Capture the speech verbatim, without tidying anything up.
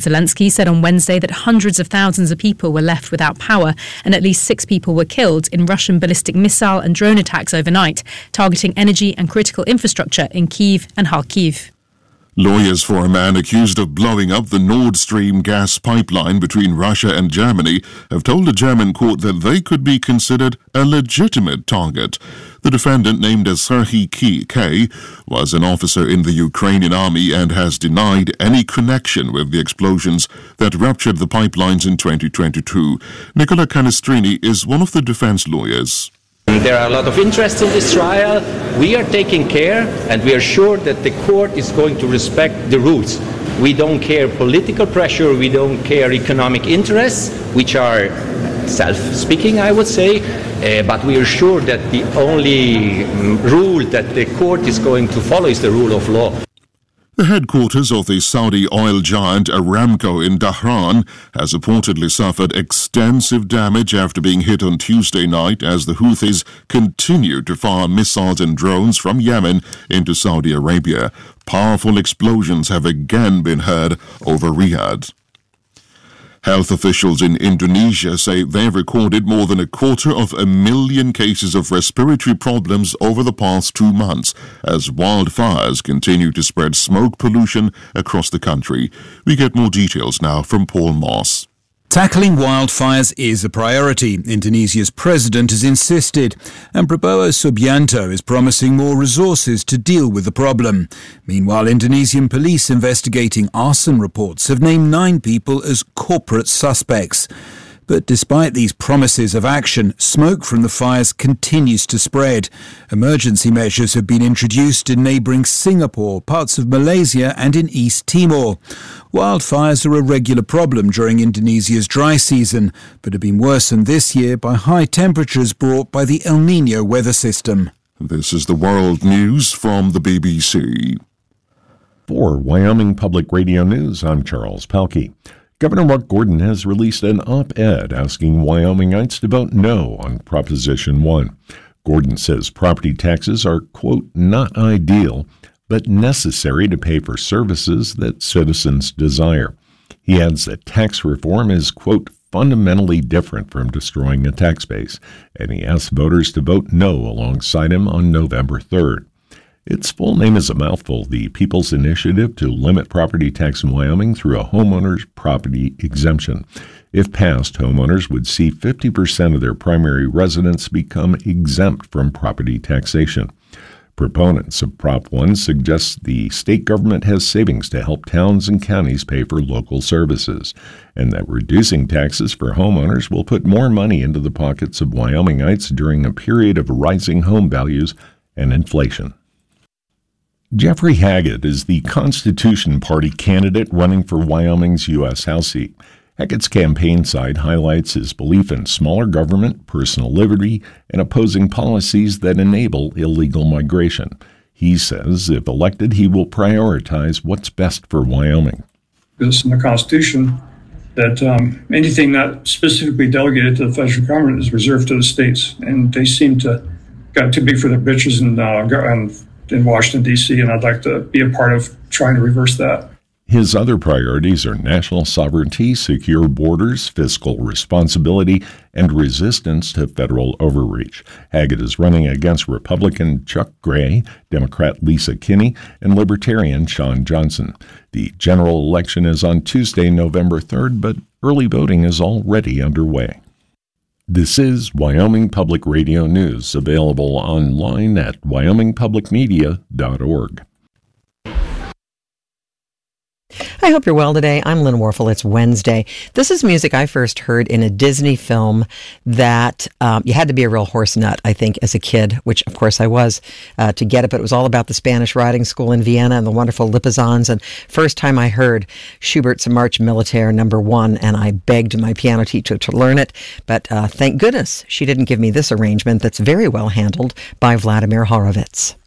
Zelensky said on Wednesday that hundreds of thousands of people were left without power and at least six people were killed in Russian ballistic missile and drone attacks overnight, targeting energy and critical infrastructure in Kyiv and Kharkiv. Lawyers for a man accused of blowing up the Nord Stream gas pipeline between Russia and Germany have told a German court that they could be considered a legitimate target. The defendant, named as Serhiy K., was an officer in the Ukrainian army and has denied any connection with the explosions that ruptured the pipelines in twenty twenty-two. Nicola Canestrini is one of the defense lawyers. There are a lot of interest in this trial. We are taking care, and we are sure that the court is going to respect the rules. We don't care political pressure, we don't care economic interests, which are self-speaking, I would say, uh, but we are sure that the only um, rule that the court is going to follow is the rule of law. The headquarters of the Saudi oil giant Aramco in Dhahran has reportedly suffered extensive damage after being hit on Tuesday night as the Houthis continue to fire missiles and drones from Yemen into Saudi Arabia. Powerful explosions have again been heard over Riyadh. Health officials in Indonesia say they've recorded more than a quarter of a million cases of respiratory problems over the past two months as wildfires continue to spread smoke pollution across the country. We get more details now from Paul Moss. Tackling wildfires is a priority, Indonesia's president has insisted, and Prabowo Subianto is promising more resources to deal with the problem. Meanwhile, Indonesian police investigating arson reports have named nine people as corporate suspects. But despite these promises of action, smoke from the fires continues to spread. Emergency measures have been introduced in neighbouring Singapore, parts of Malaysia and in East Timor. Wildfires are a regular problem during Indonesia's dry season, but have been worsened this year by high temperatures brought by the El Niño weather system. This is the World News from the B B C. For Wyoming Public Radio News, I'm Charles Pelkey. Governor Mark Gordon has released an op-ed asking Wyomingites to vote no on Proposition one. Gordon says property taxes are, quote, not ideal, but necessary to pay for services that citizens desire. He adds that tax reform is, quote, fundamentally different from destroying a tax base, and he asks voters to vote no alongside him on November third. Its full name is a mouthful, the People's Initiative to Limit Property Tax in Wyoming through a Homeowner's Property Exemption. If passed, homeowners would see fifty percent of their primary residence become exempt from property taxation. Proponents of Prop one suggest the state government has savings to help towns and counties pay for local services, and that reducing taxes for homeowners will put more money into the pockets of Wyomingites during a period of rising home values and inflation. Jeffrey Haggett is the Constitution Party candidate running for Wyoming's U S House seat. Hackett's campaign side highlights his belief in smaller government, personal liberty, and opposing policies that enable illegal migration. He says if elected, he will prioritize what's best for Wyoming. It's in the Constitution that um, anything not specifically delegated to the federal government is reserved to the states, and they seem to got too big for their britches and uh, and in Washington, D C, and I'd like to be a part of trying to reverse that. His other priorities are national sovereignty, secure borders, fiscal responsibility, and resistance to federal overreach. Haggett is running against Republican Chuck Gray, Democrat Lisa Kinney, and Libertarian Shawn Johnson. The general election is on Tuesday, November third, but early voting is already underway. This is Wyoming Public Radio News, available online at wyoming public media dot org. I hope you're well today. I'm Lynn Warfel. It's Wednesday. This is music I first heard in a Disney film that um, you had to be a real horse nut, I think, as a kid, which, of course, I was, uh, to get it. But it was all about the Spanish riding school in Vienna and the wonderful Lipizans. And first time I heard Schubert's March Militaire number one, and I begged my piano teacher to learn it. But uh, thank goodness she didn't give me this arrangement that's very well handled by Vladimir Horowitz.